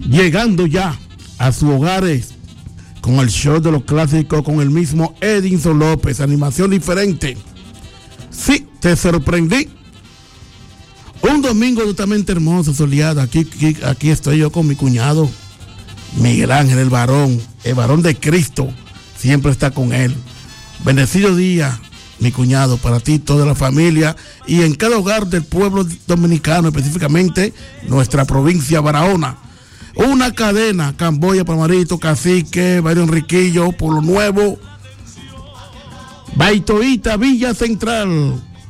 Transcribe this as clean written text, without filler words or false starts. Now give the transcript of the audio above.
llegando ya a sus hogares con el show de los clásicos con el mismo Edinson López, animación diferente. Sí, te sorprendí. Un domingo totalmente hermoso, soleado. Aquí estoy yo con mi cuñado, Miguel Ángel, el varón de Cristo, siempre está con él. Bendecido día, mi cuñado, para ti, toda la familia y en cada hogar del pueblo dominicano, específicamente nuestra provincia Barahona. Una cadena, Camboya, Palmarito, Cacique, Barrio Enriquillo, Pueblo Nuevo, Baitoita, Villa Central.